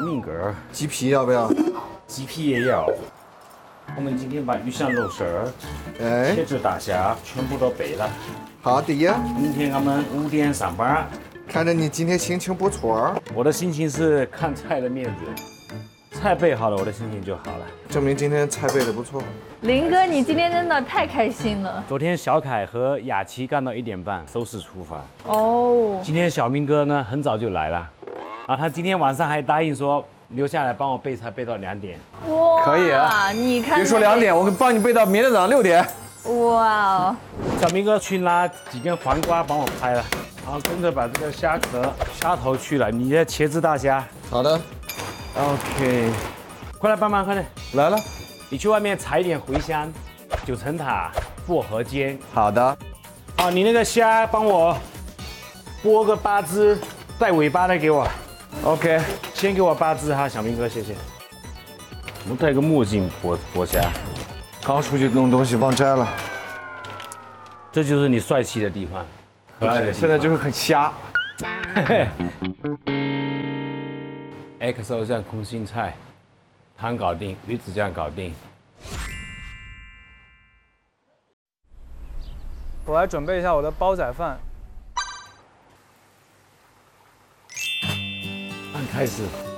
命格， 鸡皮要不要？ 鸡皮也要。我们今天把鱼香肉丝儿、 哎， 切制大虾全部都备了。 好的呀。 明天我们5点上班。 看着你今天心情不错， 我的心情是看菜的面子，菜备好了，我的心情就好了。 证明今天菜备的不错。 林哥，你今天真的太开心了。 昨天小凯和雅琪干到1点半收拾厨房。 哦， 今天小明哥呢很早就来了，啊，他今天晚上还答应说留下来帮我备菜备到2点。 哇， 可以啊你看， 别说2点，我帮你备到明天早上6点。 哇， 小明哥去拿几根黄瓜帮我拍了，然后跟着把这个虾壳、虾头去了，你再切制大虾。 好的， OK， 快来帮忙，快点！ 来了。 你去外面采一点茴香、九层塔、薄荷尖。 好的， 好，你那个虾帮我剥个8只带尾巴的给我。OK， 先给我8只哈，小明哥，谢谢。我戴个墨镜剥虾， 刚出去弄东西忘摘了， 这就是你帅气的地方，可爱的地方。 现在就是很瞎。 XO 酱空心菜，汤搞定，鱼子酱搞定。 我来准备一下我的煲仔饭。 按开始。